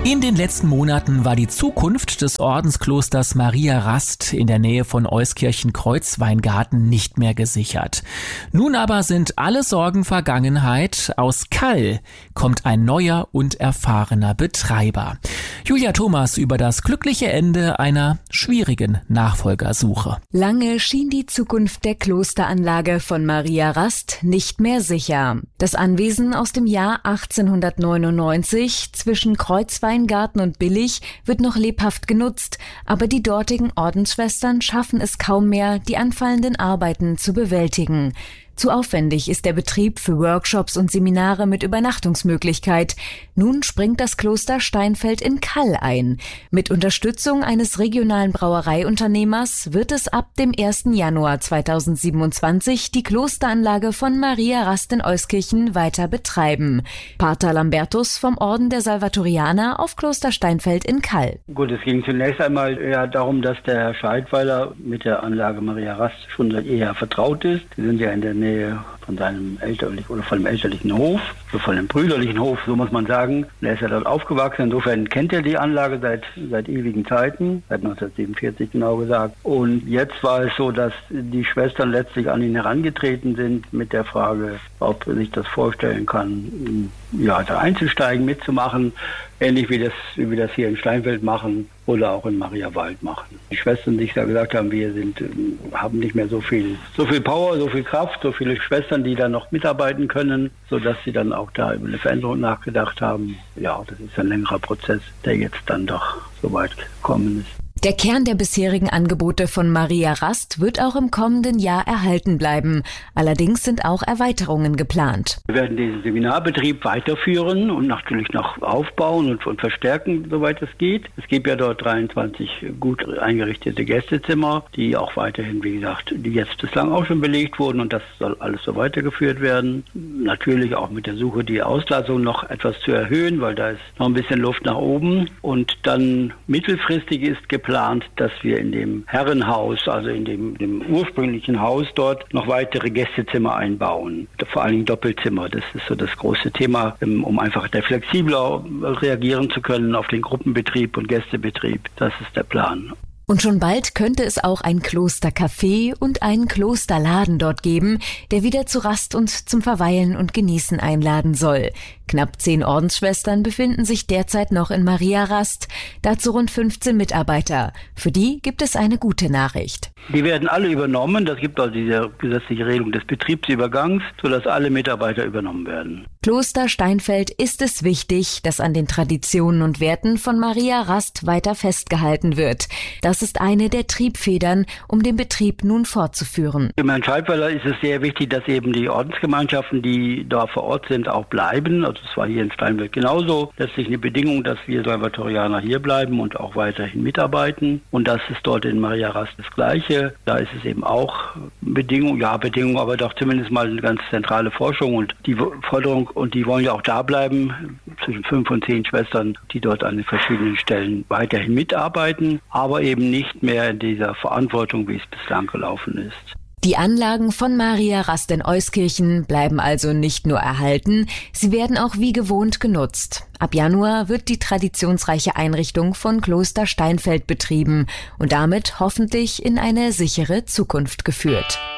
In den letzten Monaten war die Zukunft des Ordensklosters Maria Rast in der Nähe von Euskirchen-Kreuzweingarten nicht mehr gesichert. Nun aber sind alle Sorgen Vergangenheit. Aus Kall kommt ein neuer und erfahrener Betreiber. Julia Thomas über das glückliche Ende einer schwierigen Nachfolgersuche. Lange schien die Zukunft der Klosteranlage von Maria Rast nicht mehr sicher. Das Anwesen aus dem Jahr 1899 zwischen Kreuzweingarten und Billig wird noch lebhaft genutzt, aber die dortigen Ordensschwestern schaffen es kaum mehr, die anfallenden Arbeiten zu bewältigen. Zu aufwendig ist der Betrieb für Workshops und Seminare mit Übernachtungsmöglichkeit. Nun springt das Kloster Steinfeld in Kall ein. Mit Unterstützung eines regionalen Brauereiunternehmers wird es ab dem 1. Januar 2027 die Klosteranlage von Maria Rast in Euskirchen weiter betreiben. Pater Lambertus vom Orden der Salvatorianer auf Kloster Steinfeld in Kall. Gut, es ging zunächst einmal darum, dass der Herr Scheidweiler mit der Anlage Maria Rast schon seit eher vertraut ist. Sie sind ja in der Nähe von seinem elterlichen oder von dem elterlichen Hof, so von dem brüderlichen Hof, so muss man sagen. Er ist ja dort aufgewachsen, insofern kennt er die Anlage seit ewigen Zeiten, seit 1947 genau gesagt. Und jetzt war es so, dass die Schwestern letztlich an ihn herangetreten sind mit der Frage, ob er sich das vorstellen kann, da einzusteigen, mitzumachen, ähnlich wie wir das hier in Steinfeld machen oder auch in Mariawald machen. Die Schwestern sich da gesagt haben, haben nicht mehr so viel Power, so viel Kraft, so viele Schwestern, die da noch mitarbeiten können, sodass sie dann auch da über eine Veränderung nachgedacht haben. Ja, das ist ein längerer Prozess, der jetzt dann doch so weit gekommen ist. Der Kern der bisherigen Angebote von Maria Rast wird auch im kommenden Jahr erhalten bleiben. Allerdings sind auch Erweiterungen geplant. Wir werden diesen Seminarbetrieb weiterführen und natürlich noch aufbauen und verstärken, soweit es geht. Es gibt ja dort 23 gut eingerichtete Gästezimmer, die auch weiterhin, wie gesagt, die jetzt bislang auch schon belegt wurden, und das soll alles so weitergeführt werden. Natürlich auch mit der Suche, die Auslassung noch etwas zu erhöhen, weil da ist noch ein bisschen Luft nach oben. Und dann mittelfristig ist geplant, dass wir in dem Herrenhaus, also in dem ursprünglichen Haus dort, noch weitere Gästezimmer einbauen. Vor allen Dingen Doppelzimmer. Das ist so das große Thema, um einfach flexibler reagieren zu können auf den Gruppenbetrieb und Gästebetrieb. Das ist der Plan. Und schon bald könnte es auch ein Klostercafé und einen Klosterladen dort geben, der wieder zu Rast und zum Verweilen und Genießen einladen soll. Knapp 10 Ordensschwestern befinden sich derzeit noch in Maria Rast, dazu rund 15 Mitarbeiter. Für die gibt es eine gute Nachricht. Die werden alle übernommen. Das gibt also diese gesetzliche Regelung des Betriebsübergangs, sodass alle Mitarbeiter übernommen werden. Kloster Steinfeld ist es wichtig, dass an den Traditionen und Werten von Maria Rast weiter festgehalten wird. Das ist eine der Triebfedern, um den Betrieb nun fortzuführen. Im Herrn Scheidweiler ist es sehr wichtig, dass eben die Ordensgemeinschaften, die da vor Ort sind, auch bleiben. Also es war hier in Steinfeld genauso. Letztlich eine Bedingung, dass wir Salvatorianer hier bleiben und auch weiterhin mitarbeiten. Und das ist dort in Maria Rast das Gleiche. Da ist es eben auch Bedingung, aber doch zumindest mal eine ganz zentrale Forschung. Und die Forderung, und die wollen ja auch da bleiben, zwischen 5 und 10 Schwestern, die dort an den verschiedenen Stellen weiterhin mitarbeiten, aber eben nicht mehr in dieser Verantwortung, wie es bislang gelaufen ist. Die Anlagen von Maria Rast in Euskirchen bleiben also nicht nur erhalten, sie werden auch wie gewohnt genutzt. Ab Januar wird die traditionsreiche Einrichtung von Kloster Steinfeld betrieben und damit hoffentlich in eine sichere Zukunft geführt.